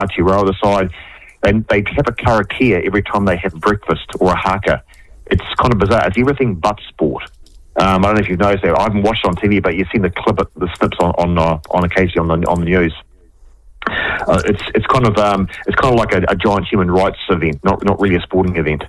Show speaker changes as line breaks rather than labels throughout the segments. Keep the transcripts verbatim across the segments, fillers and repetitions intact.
Aotearoa the side, and they have a karakia every time they have breakfast or a haka. It's kind of bizarre. It's everything but sport. Um, I don't know if you've noticed that. I haven't watched it on T V, but you've seen the clip, the snips on on uh, on occasion on the on the news. Uh, it's it's kind of um, it's kind of like a, a giant human rights event, not not really a sporting event.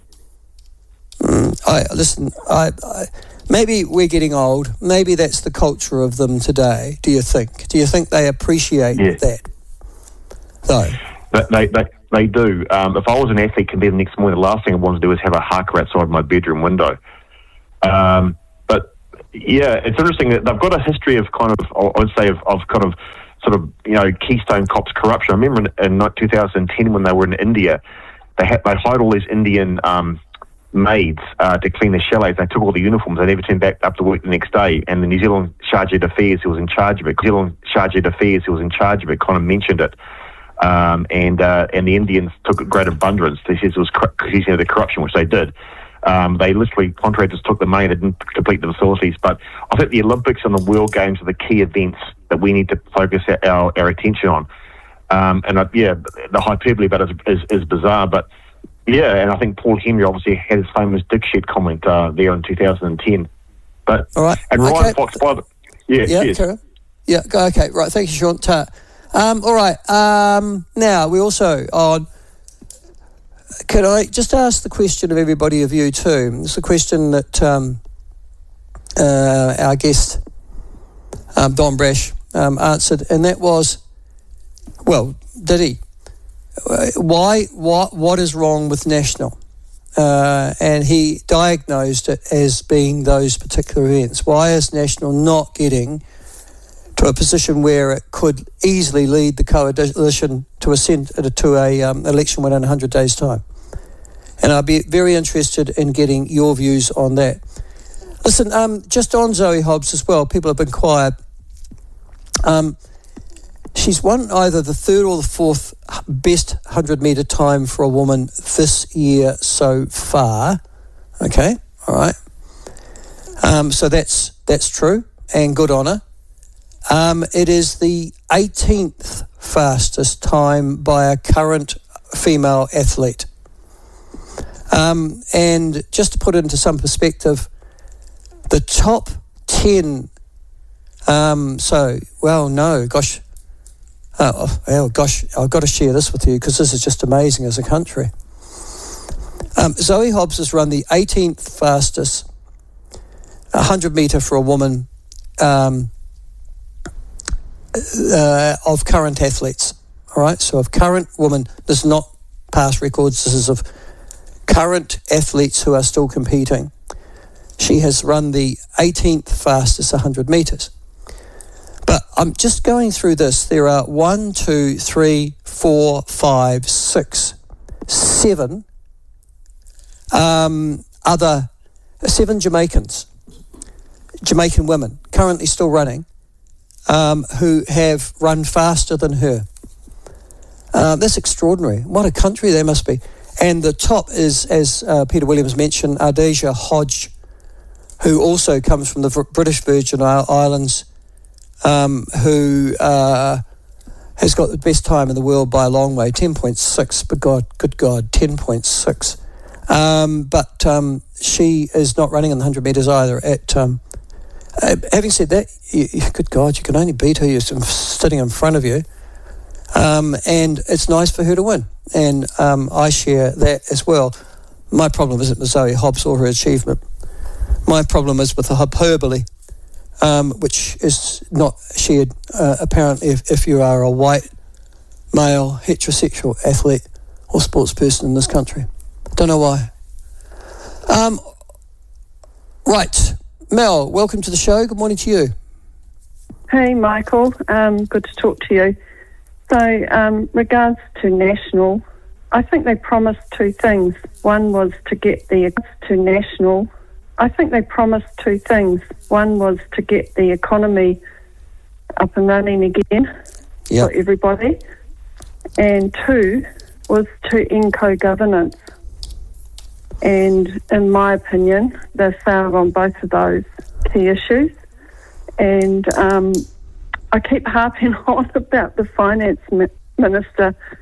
Mm, I listen. I, I maybe we're getting old. Maybe that's the culture of them today. Do you think? Do you think they appreciate
yeah.
that? Though
they they they do. Um, if I was an athlete competing the next morning, the last thing I want to do is have a haka outside my bedroom window. Um, but yeah, it's interesting that they've got a history of kind of, I would say, of, of kind of sort of, you know, Keystone Cops corruption. I remember in, in two thousand ten when they were in India, they had they hired all these Indian um, maids uh, to clean the chalets. They took all the uniforms. They never turned back up to work the next day. And the New Zealand Charge d'Affaires, who was in charge of it, New Zealand Charge d'Affaires, who was in charge of it, kind of mentioned it. Um, and uh, and the Indians took great abundance. They said it was you know, the corruption, which they did. Um, they literally, contractors took the money, they didn't complete the facilities. But I think the Olympics and the World Games are the key events that we need to focus our, our attention on. Um, and uh, yeah, the hyperbole about it is, is, is bizarre. But yeah, and I think Paul Henry obviously had his famous dick shed comment uh, there in two thousand ten. But
all right,
and Ryan
okay.
Fox, by the, yeah,
yeah,
cheers.
Karen. yeah, go, okay, right. Thank you, Sean. Ta. Um, all right. Um, now we also on. Can I just ask the question of everybody of you too? It's a question that um, uh, our guest um, Don Brash um, answered, and that was, well, did he? Why? What? What is wrong with National? Uh, and he diagnosed it as being those particular events. Why is National not getting to a position where it could easily lead the coalition to ascend to a um, election within one hundred days' time? And I'd be very interested in getting your views on that. Listen, um, just on Zoe Hobbs as well, people have been quiet. Um, she's won either the third or the fourth best one hundred metre time for a woman this year so far. Okay, all right. Um, so that's that's true, and good on her. Um, it is the eighteenth fastest time by a current female athlete. Um, and just to put it into some perspective, the top ten, um, so, well, no, gosh, oh, oh, gosh, I've got to share this with you because this is just amazing as a country. Um, Zoe Hobbs has run the eighteenth fastest one hundred metre for a woman um, uh, of current athletes, all right? So of current women, this is not past records, this is of current athletes who are still competing. She has run the eighteenth fastest one hundred metres. But I'm just going through this. There are one, two, three, four, five, six, seven um, other, seven Jamaicans, Jamaican women, currently still running, um, who have run faster than her. Uh, that's extraordinary. What a country they must be. And the top is, as uh, Peter Williams mentioned, Ardeshir Hodge, who also comes from the v- British Virgin Islands, um, who uh, has got the best time in the world by a long way, ten point six, but God, good God, ten point six. Um, but um, she is not running in the one hundred metres either. At um, uh, having said that, you, you, good God, you can only beat her. You're sitting in front of you. Um, and it's nice for her to win. And um, I share that as well. My problem isn't with Zoe Hobbs or her achievement. My problem is with the hyperbole, um, which is not shared, uh, apparently, if, if you are a white, male, heterosexual athlete or sports person in this country. Don't know why. Um, right. Mel, welcome to the show. Good morning to you.
Hey, Michael. Um, good to talk to you. So, um, regards to National, I think they promised two things. One was to get the to National. I think they promised two things. One was to get the economy up and running again
yep.
for everybody, and two was to end co-governance. And in my opinion, they failed on both of those key issues. And um, I keep harping on about the finance mi- minister